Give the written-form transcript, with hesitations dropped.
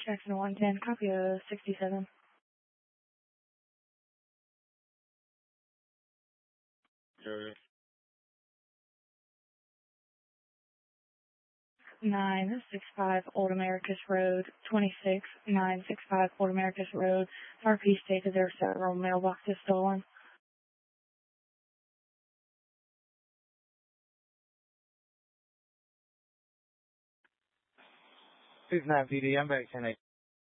Jackson 110, copy of 67. Sure. 965 Old Americus Road, 26965 Old Americus Road. RP stated there were several mailboxes stolen. 69 PD, I'm back 10